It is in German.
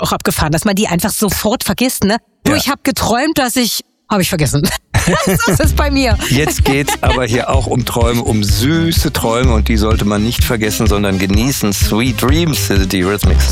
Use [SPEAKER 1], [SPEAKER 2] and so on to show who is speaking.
[SPEAKER 1] auch abgefahren, dass man die einfach sofort vergisst, ne? Du, ich habe geträumt, habe ich vergessen. So ist es bei mir.
[SPEAKER 2] Jetzt geht's aber hier auch um Träume, um süße Träume und die sollte man nicht vergessen, sondern genießen. Sweet Dreams, die Eurythmics.